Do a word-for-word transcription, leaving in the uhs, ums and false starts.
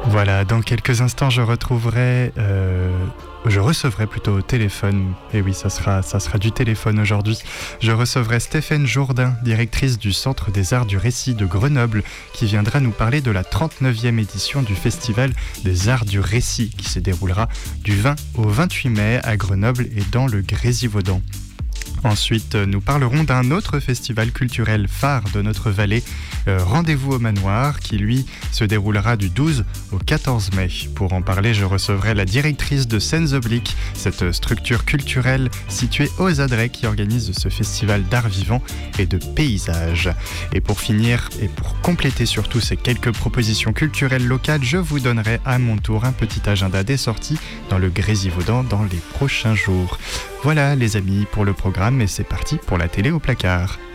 Voilà, dans quelques instants, je retrouverai, euh, je recevrai plutôt au téléphone, et oui, ça sera, ça sera du téléphone aujourd'hui, je recevrai Stéphane Jourdain, directrice du Centre des Arts du Récit de Grenoble, qui viendra nous parler de la trente-neuvième édition du Festival des Arts du Récit, qui se déroulera du vingt au vingt-huit mai à Grenoble et dans le Grésivaudan. Ensuite, nous parlerons d'un autre festival culturel phare de notre vallée, euh, Rendez-vous au Manoir, qui lui se déroulera du douze au quatorze mai. Pour en parler, je recevrai la directrice de Scènes Obliques, cette structure culturelle située aux Adrets qui organise ce festival d'art vivant et de paysage. Et pour finir, et pour compléter surtout ces quelques propositions culturelles locales, je vous donnerai à mon tour un petit agenda des sorties dans le Grésivaudan dans les prochains jours. Voilà les amis pour le programme et c'est parti pour la télé au placard.